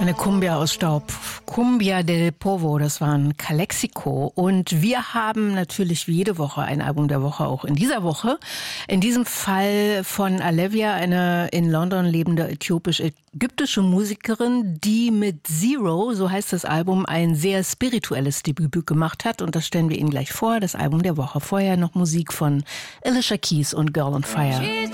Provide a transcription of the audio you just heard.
Eine Cumbia aus Staub. Cumbia del Povo, das war ein Calexico. Und wir haben natürlich wie jede Woche ein Album der Woche, auch in dieser Woche. In diesem Fall von Alevia, eine in London lebende ägyptische Musikerin, die mit Zero, so heißt das Album, ein sehr spirituelles Debüt gemacht hat. Und das stellen wir Ihnen gleich vor, das Album der Woche. Vorher noch Musik von Alicia Keys und Girl on Fire.